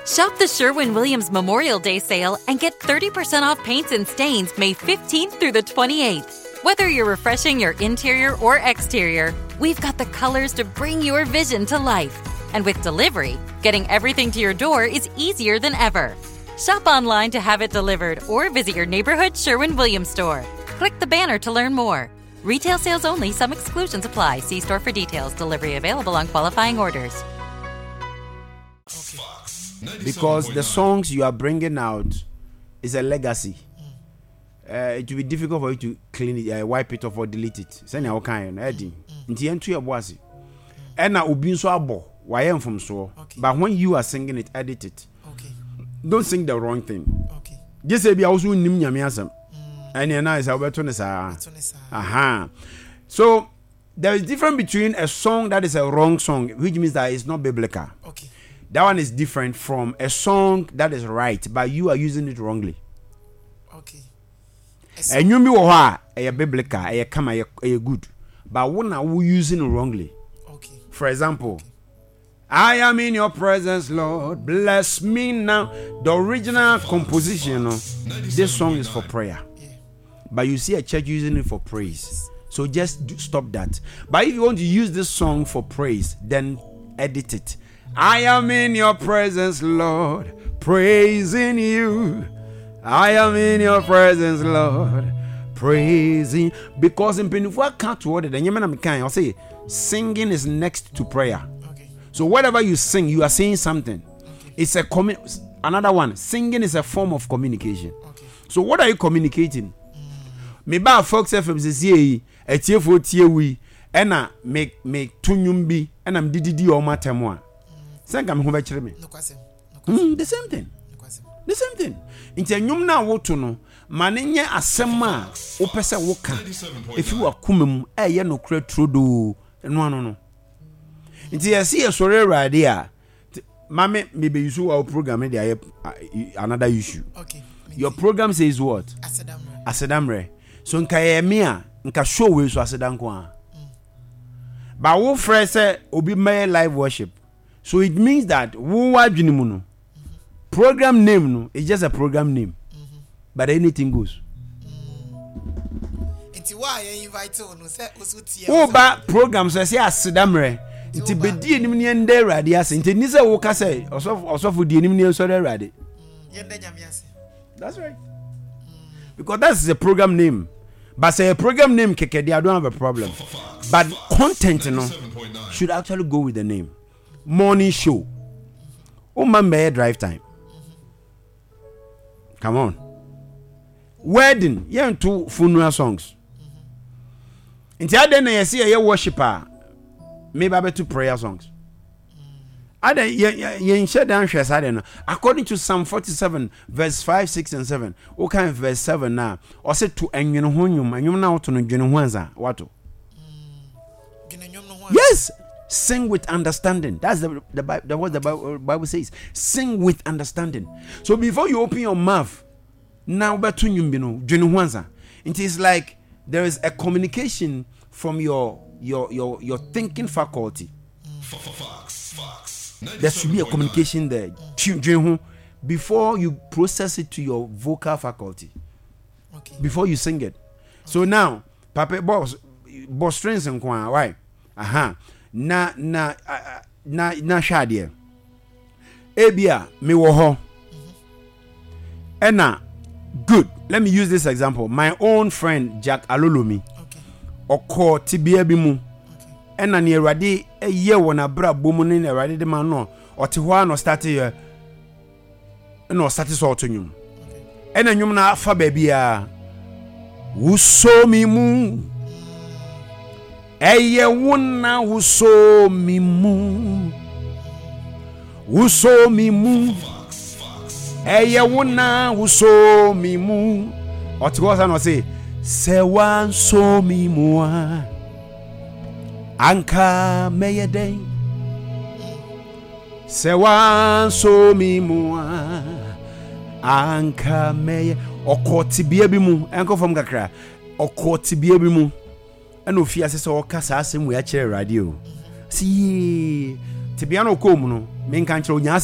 Shop the Sherwin-Williams Memorial Day sale and get 30% off paints and stains May 15th through the 28th. Whether you're refreshing your interior or exterior, we've got the colors to bring your vision to life. And with delivery, getting everything to your door is easier than ever. Shop online to have it delivered or visit your neighborhood Sherwin-Williams store. Click the banner to learn more. Retail sales only. Some exclusions apply. See store for details. Delivery available on qualifying orders. Because the songs you are bringing out is a legacy. It will be difficult for you to clean it, wipe it off or delete it. Send your kind, Eddie. Into your bossy. And now, Ubin so abo. Why am from so? But when you are singing it, edit it. Okay. Don't sing the wrong thing. Okay. Just say, be also nim yamiasam. And you're nice, I'll bet aha. So, there is difference between a song that is a wrong song, which means that it's not biblical. Okay. That one is different from a song that is right, but you are using it wrongly. Okay. And you know what? A biblical, a come, a good. But when are we using it wrongly? Okay. For example, I am in your presence, Lord. Bless me now. The original composition of this song is for prayer. Yeah. But you see a church using it for praise. So just stop that. But if you want to use this song for praise, then edit it. I am in your presence, Lord, praising you. I am in your presence, Lord, praising. Because in Penufua can't word it, and I'll say singing is next to prayer. Okay. So whatever you sing, you are saying something. Okay. It's a another one. Singing is a form of communication. Okay. So what are you communicating? Me ba Fox FM says a tiefo tiewi ena make tunyumbi ena mdidi o matemwa. Senka me ho be kire me. The same thing. The same thing. Inti enyum na woto no manenye asem a wo pese wo ka efi wa kumem eye no kra trodo no. Inti yesi yesore awrade a mame me be use our program dey another issue. Okay. Your program says what? Asedamre. So nka ye me a nka show we so asedan ko a. But wo frɛ say obi may live worship. So it means that wo wadwene mu no program name no is just a program name. But anything goes. Inti why you invite on say osutie. Wo ba program say asedamre. Inti bedi enim ne nda awrade ase. Inti ni say wo ka say osofo di enim ne so da awrade. Yenda nyame ase. That's right. Because that's the program name. But say a program name kekedi, I don't have a problem. But content should actually go with the name. Morning show. Umambe drive time. Come on. Wedding. Yeah, two funeral songs. Inti ade na yesi ye worshiper. Maybe about two prayer songs. Ade ye share down share side no. According to Psalm 47 verse 5, 6 and 7. O kind of verse 7 now. Or say to enwene ho nwum, enwum na woto no dwene ho anza. Wato. Yes. Sing with understanding. That's what the Bible says. Sing with understanding. So before you open your mouth, now betu nyumbino dwene ho anza. It is like there is a communication from your thinking faculty. There should be a communication there before you process it to your vocal faculty. Okay. Before you sing it. So now, Papa boss strings and kwa, right? Aha. Na shadie. Ebia me wo ho. Ena good. Let me use this example. My own friend Jack Alolomi. Okay. Oko tibia bi mu. Ena ne Awurade eye wona bra bomu ne Awurade de ma no ote ho a no start ye no start so to nyum. Ena nyum na afa ba bia wuso mi mu eye wona wuso mi mu eye wona wuso mi mu ote ho sa no say se wan so mi mu anka meyeden se wan so mi mu anka meye okotibia bi mu enko fam kakra okotibia bi mu ana ofi ase se okasa asem we a kire radio si tibia no kom no me nka nkire onya